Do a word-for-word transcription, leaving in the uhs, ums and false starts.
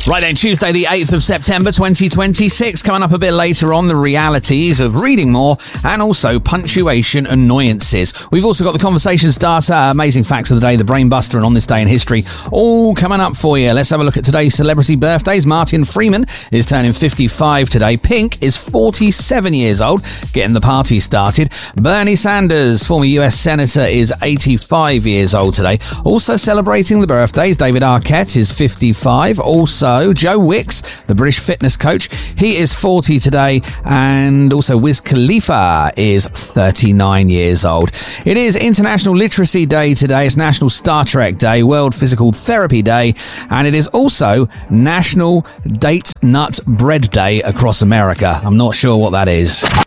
Right then, Tuesday the eighth of September twenty twenty-six. Coming up a bit later on, the realities of reading more and also punctuation annoyances. We've also got the conversation starter, amazing facts of the day, the brain buster, and on this day in history, all coming up for you. Let's have a look at today's celebrity birthdays. Martin Freeman is turning fifty-five today. Pink is forty-seven years old, getting the party started. Bernie Sanders, former U S Senator, is eighty-five years old today. Also celebrating the birthdays, David Arquette is fifty-five. Also, Joe Wicks, the British fitness coach, he is forty today, and also Wiz Khalifa is thirty-nine years old. It is International Literacy Day today, it's National Star Trek Day, World Physical Therapy Day, and it is also National Date Nut Bread Day across America. I'm not sure what that is.